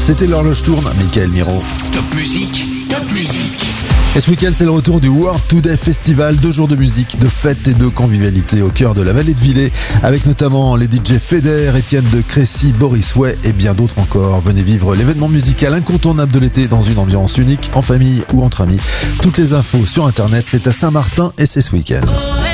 C'était l'horloge tourne, Michael Miro. Top musique, top musique. Et ce week-end, c'est le retour du World Today Festival, 2 jours de musique, de fête et de convivialité au cœur de la vallée de Villers, avec notamment les DJ Feder, Étienne de Crécy, Boris Way et bien d'autres encore. Venez vivre l'événement musical incontournable de l'été dans une ambiance unique, en famille ou entre amis. Toutes les infos sur internet, c'est à Saint-Martin et c'est ce week-end.